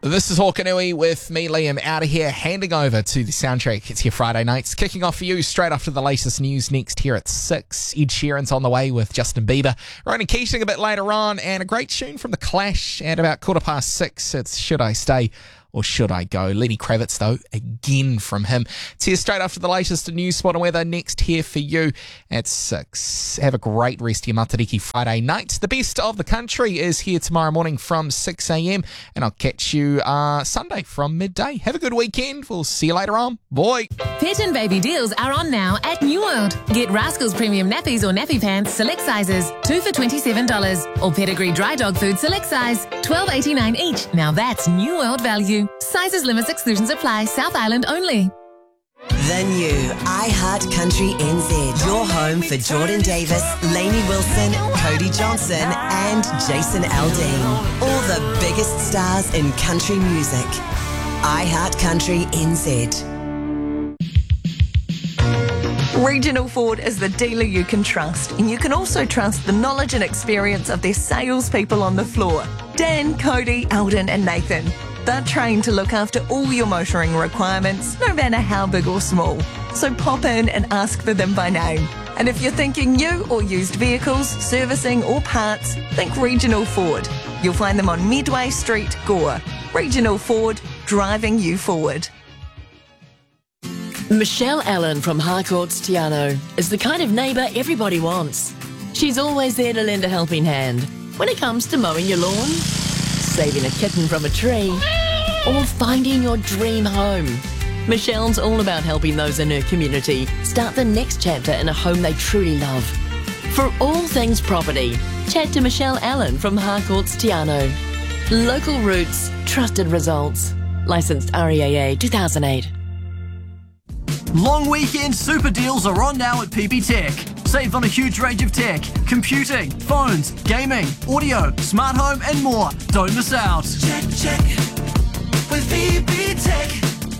This is Hawkanui with me, Liam, out of here, handing over to the soundtrack. It's here Friday nights, kicking off for you straight after the latest news next here at 6. Ed Sheeran's on the way with Justin Bieber. Ronan Keating a bit later on, and a great tune from The Clash at about 6:15. It's Should I Stay or Should I Go? Lenny Kravitz, though, again from him. It's here straight after the latest news, sport and weather next here for you at 6. Have a great rest of your Matariki Friday night. The best of the country is here tomorrow morning from 6 a.m, and I'll catch you Sunday from midday. Have a good weekend. We'll see you later on. Bye. Pet and baby deals are on now at New World. Get Rascals Premium Nappies or Nappy Pants, select sizes, 2 for $27. Or Pedigree Dry Dog Food, select size, $12.89 each. Now that's New World value. Sizes, limits, exclusions apply. South Island only. The new iHeart Country NZ. Your home for Jordan Davis, Lainey Wilson, Cody Johnson and Jason Aldean. All the biggest stars in country music. iHeart Country NZ. Regional Ford is the dealer you can trust, and you can also trust the knowledge and experience of their salespeople on the floor. Dan, Cody, Alden and Nathan. They're trained to look after all your motoring requirements, no matter how big or small. So pop in and ask for them by name. And if you're thinking new or used vehicles, servicing or parts, think Regional Ford. You'll find them on Medway Street, Gore. Regional Ford, driving you forward. Michelle Allen from Harcourt's Tiano is the kind of neighbour everybody wants. She's always there to lend a helping hand when it comes to mowing your lawn, saving a kitten from a tree, or finding your dream home. Michelle's all about helping those in her community start the next chapter in a home they truly love. For all things property, chat to Michelle Allen from Harcourt's Tiano. Local roots, trusted results. Licensed REAA 2008. Long weekend super deals are on now at PP Tech. Save on a huge range of tech, computing, phones, gaming, audio, smart home and more. Don't miss out. Check with PP Tech.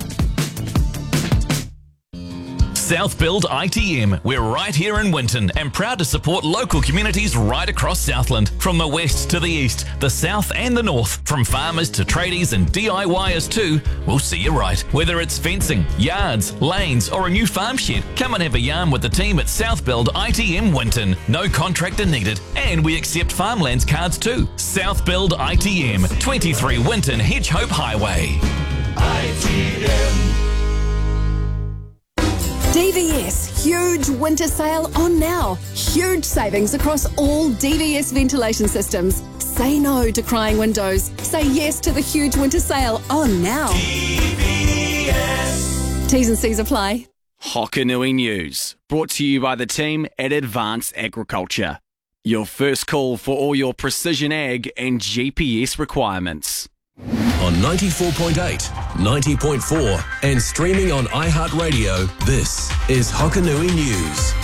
South Build ITM. We're right here in Winton and proud to support local communities right across Southland. From the west to the east, the south and the north, from farmers to tradies and DIYers too, we'll see you right. Whether it's fencing, yards, lanes or a new farm shed, come and have a yarn with the team at South Build ITM Winton. No contractor needed, and we accept farmlands cards too. South Build ITM, 23 Winton Hedgehope Highway. ITM. DVS, huge winter sale on now. Huge savings across all DVS ventilation systems. Say no to crying windows. Say yes to the huge winter sale on now. DVS. T's and C's apply. Hawkanui News, brought to you by the team at Advanced Agriculture. Your first call for all your precision ag and GPS requirements. On 94.8, 90.4 and streaming on iHeartRadio, this is Hawkanui News.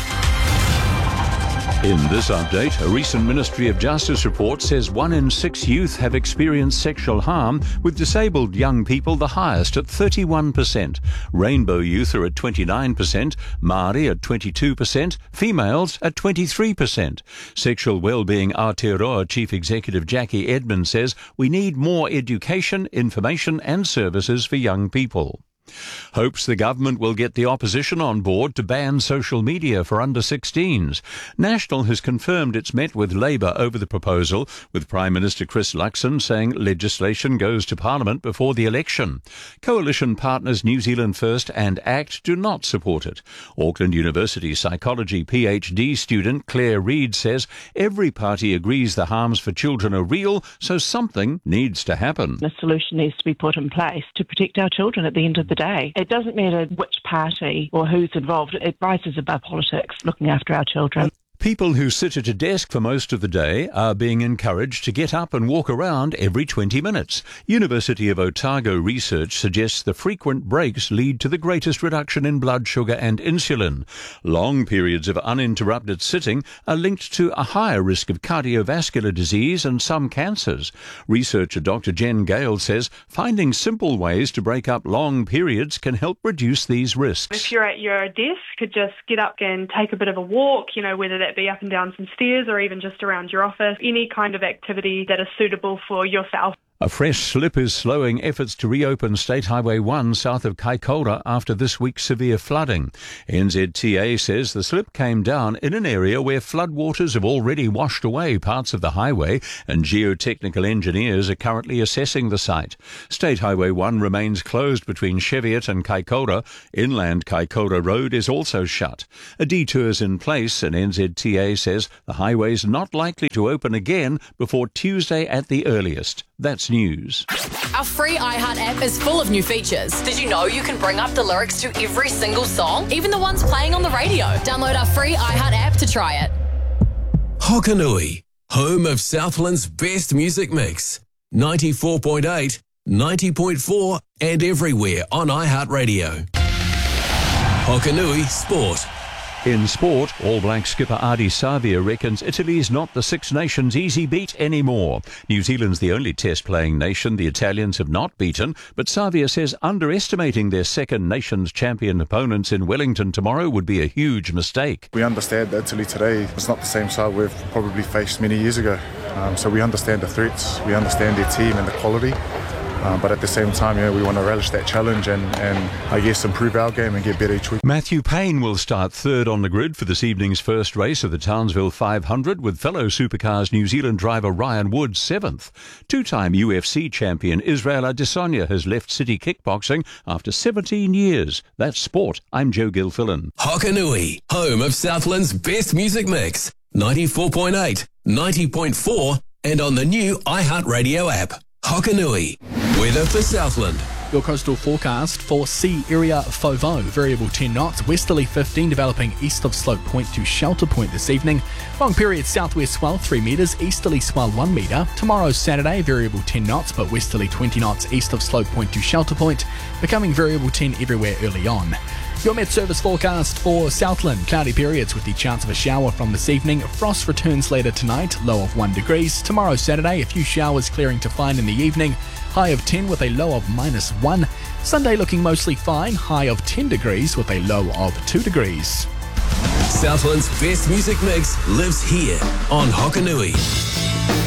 In this update, a recent Ministry of Justice report says 1 in 6 youth have experienced sexual harm, with disabled young people the highest at 31%. Rainbow youth are at 29%, Māori at 22%, females at 23%. Sexual Wellbeing Aotearoa Chief Executive Jackie Edmond says we need more education, information and services for young people. Hopes the government will get the opposition on board to ban social media for under-16s. National has confirmed it's met with Labour over the proposal, with Prime Minister Chris Luxon saying legislation goes to Parliament before the election. Coalition partners New Zealand First and ACT do not support it. Auckland University psychology PhD student Claire Reid says every party agrees the harms for children are real, so something needs to happen. A solution needs to be put in place to protect our children at the end of the day. It doesn't matter which party or who's involved. It rises above politics, looking after our children. People who sit at a desk for most of the day are being encouraged to get up and walk around every 20 minutes. University of Otago research suggests the frequent breaks lead to the greatest reduction in blood sugar and insulin. Long periods of uninterrupted sitting are linked to a higher risk of cardiovascular disease and some cancers. Researcher Dr. Jen Gale says finding simple ways to break up long periods can help reduce these risks. If you're at your desk, could just get up and take a bit of a walk, whether that be up and down some stairs or even just around your office, any kind of activity that is suitable for yourself. A fresh slip is slowing efforts to reopen State Highway 1 south of Kaikoura after this week's severe flooding. NZTA says the slip came down in an area where floodwaters have already washed away parts of the highway, and geotechnical engineers are currently assessing the site. State Highway 1 remains closed between Cheviot and Kaikoura. Inland Kaikoura Road is also shut. A detour is in place, and NZTA says the highway is not likely to open again before Tuesday at the earliest. That's news. Our free iHeart app is full of new features. Did you know you can bring up the lyrics to every single song, even the ones playing on the radio? Download our free iHeart app to try it. Hokanui, home of Southland's best music mix. 94.8, 90.4 and everywhere on iHeartRadio. Hokanui Sport. In sport, All Black skipper Ardie Savia reckons Italy's not the Six Nations easy beat anymore. New Zealand's the only test-playing nation the Italians have not beaten, but Savia says underestimating their second Nations champion opponents in Wellington tomorrow would be a huge mistake. We understand that Italy today is not the same side we've probably faced many years ago. So we understand the threats, we understand their team and the quality. But at the same time, we want to relish that challenge and I guess improve our game and get better each week. Matthew Payne will start third on the grid for this evening's first race of the Townsville 500, with fellow Supercars New Zealand driver Ryan Wood seventh. Two-time UFC champion Israel Adesanya has left City Kickboxing after 17 years. That's sport. I'm Joe Gilfillan. Hokanui, home of Southland's best music mix. 94.8, 90.4 and on the new iHeartRadio app. Hokanui. Weather for Southland. Your coastal forecast for sea area Fovo, variable 10 knots, westerly 15 developing east of Slope Point to Shelter Point this evening. Long period southwest swell 3 metres, easterly swell 1 metre. Tomorrow Saturday, variable 10 knots but westerly 20 knots east of Slope Point to Shelter Point, becoming variable 10 everywhere early on. Your Met Service forecast for Southland, cloudy periods with the chance of a shower from this evening. Frost returns later tonight, low of 1 degrees. Tomorrow Saturday, a few showers clearing to fine in the evening, high of 10 with a low of -1. Sunday looking mostly fine, high of 10 degrees with a low of 2 degrees. Southland's best music mix lives here on Hokanui.